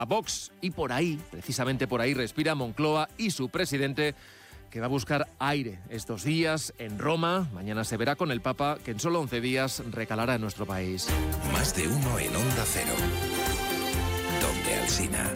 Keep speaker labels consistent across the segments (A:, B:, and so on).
A: a Vox. Y por ahí, precisamente por ahí, respira Moncloa y su presidente, que va a buscar aire estos días en Roma. Mañana se verá con el Papa, que en solo 11 días recalará en nuestro país.
B: Más de uno en Onda Cero. Donde Alsina.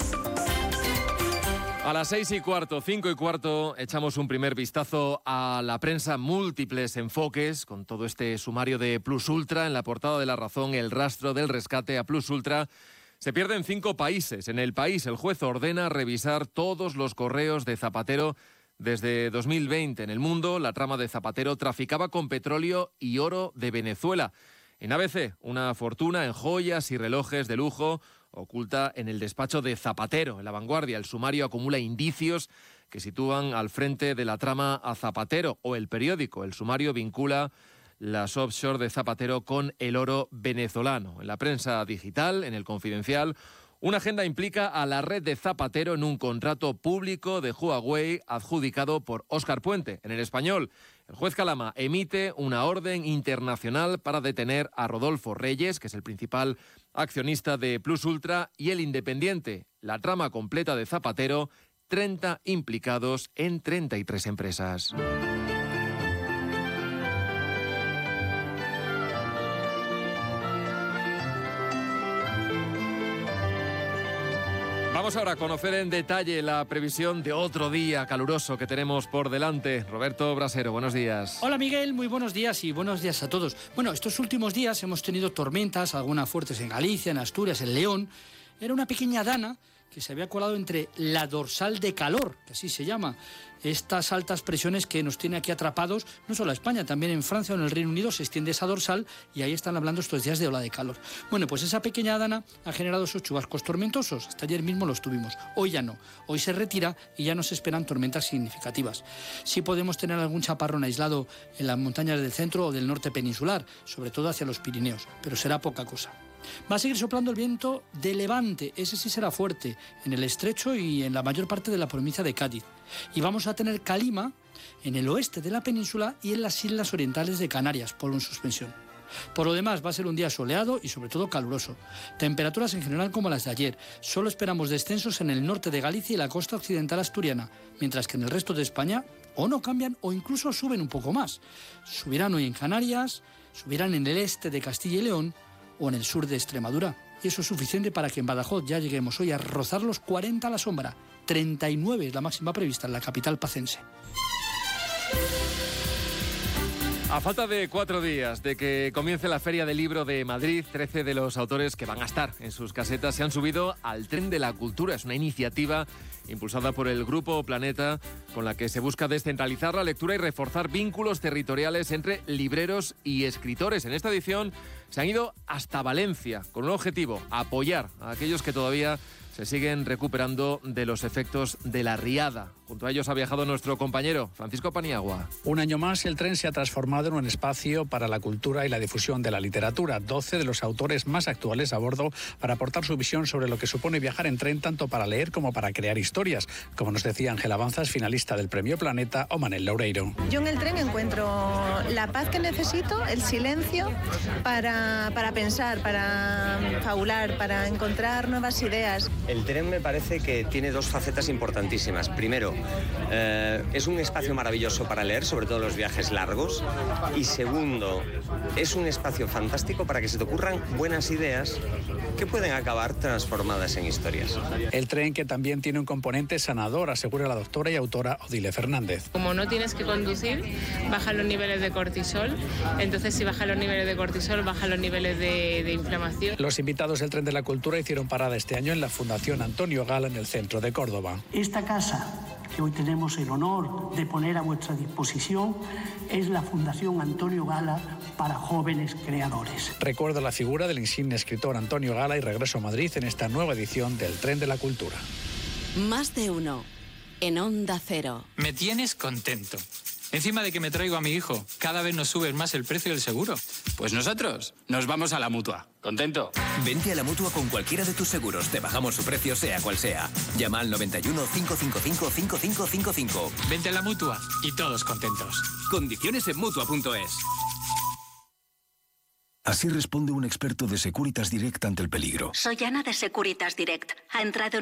A: A las 6:15, 5:15, echamos un primer vistazo a la prensa, múltiples enfoques, con todo este sumario de Plus Ultra. En la portada de La Razón, el rastro del rescate a Plus Ultra. Se pierde en 5 países. En el país, el juez ordena revisar todos los correos de Zapatero desde 2020. En El Mundo, la trama de Zapatero traficaba con petróleo y oro de Venezuela. En ABC, una fortuna en joyas y relojes de lujo oculta en el despacho de Zapatero. En La Vanguardia, el sumario acumula indicios que sitúan al frente de la trama a Zapatero. O El Periódico, el sumario vincula las offshore de Zapatero con el oro venezolano. En la prensa digital, en El Confidencial, una agenda implica a la red de Zapatero en un contrato público de Huawei adjudicado por Óscar Puente. En El Español, el juez Calama emite una orden internacional para detener a Rodolfo Reyes, que es el principal accionista de Plus Ultra, y El Independiente. La trama completa de Zapatero, 30 implicados en 33 empresas. Vamos ahora a conocer en detalle la previsión de otro día caluroso que tenemos por delante. Roberto Brasero, buenos días.
C: Hola Miguel, muy buenos días y buenos días a todos. Bueno, estos últimos días hemos tenido tormentas, algunas fuertes en Galicia, en Asturias, en León. Era una pequeña dana que se había colado entre la dorsal de calor, que así se llama, estas altas presiones que nos tiene aquí atrapados, no solo a España, también en Francia o en el Reino Unido se extiende esa dorsal y ahí están hablando estos días de ola de calor. Bueno, pues esa pequeña dana ha generado esos chubascos tormentosos, hasta ayer mismo los tuvimos, hoy ya no, hoy se retira y ya no se esperan tormentas significativas. Sí podemos tener algún chaparrón aislado en las montañas del centro o del norte peninsular, sobre todo hacia los Pirineos, pero será poca cosa. Va a seguir soplando el viento de levante, ese sí será fuerte, en el estrecho y en la mayor parte de la provincia de Cádiz. Y vamos a tener calima en el oeste de la península y en las islas orientales de Canarias, polvo en suspensión. Por lo demás, va a ser un día soleado y sobre todo caluroso. Temperaturas en general como las de ayer. Solo esperamos descensos en el norte de Galicia y la costa occidental asturiana, mientras que en el resto de España o no cambian o incluso suben un poco más. Subirán hoy en Canarias, subirán en el este de Castilla y León o en el sur de Extremadura. Y eso es suficiente para que en Badajoz ya lleguemos hoy a rozar los 40 a la sombra. 39 es la máxima prevista en la capital pacense.
A: A falta de 4 días de que comience la Feria del Libro de Madrid, 13 de los autores que van a estar en sus casetas se han subido al tren de la cultura. Es una iniciativa impulsada por el Grupo Planeta con la que se busca descentralizar la lectura y reforzar vínculos territoriales entre libreros y escritores. En esta edición se han ido hasta Valencia con un objetivo: apoyar a aquellos que todavía se siguen recuperando de los efectos de la riada. Junto a ellos ha viajado nuestro compañero Francisco Paniagua.
D: Un año más, el tren se ha transformado en un espacio para la cultura y la difusión de la literatura. 12 de los autores más actuales a bordo para aportar su visión sobre lo que supone viajar en tren, tanto para leer como para crear historias, como nos decía Ángela Banzas, finalista del Premio Planeta, o Manel Loureiro.
E: Yo en el tren encuentro la paz que necesito, el silencio para pensar, para fabular, para encontrar nuevas ideas.
F: El tren me parece que tiene 2 facetas importantísimas. Primero, es un espacio maravilloso para leer, sobre todo los viajes largos. Y segundo, es un espacio fantástico para que se te ocurran buenas ideas que pueden acabar transformadas en historias.
D: El tren, que también tiene un componente sanador, asegura la doctora y autora Odile Fernández.
G: Como no tienes que conducir, bajan los niveles de cortisol. Entonces, si bajan los niveles de cortisol, bajan los niveles de inflamación.
D: Los invitados del Tren de la Cultura hicieron parada este año en la Fundación Antonio Gala, en el centro de Córdoba.
H: Esta casa que hoy tenemos el honor de poner a vuestra disposición es la Fundación Antonio Gala para jóvenes creadores.
D: Recuerda la figura del insigne escritor Antonio Gala y regreso a Madrid en esta nueva edición del Tren de la Cultura.
I: Más de uno en Onda Cero.
J: Me tienes contento. Encima de que me traigo a mi hijo, cada vez nos sube más el precio del seguro. Pues nosotros nos vamos a la Mutua. ¿Contento?
B: Vente a la Mutua con cualquiera de tus seguros. Te bajamos su precio, sea cual sea. Llama al 91 555 5555.
J: Vente a la Mutua y todos contentos.
B: Condiciones en Mutua.es.
K: Así responde un experto de Securitas Direct ante el peligro.
L: Soy Ana de Securitas Direct. Ha entrado en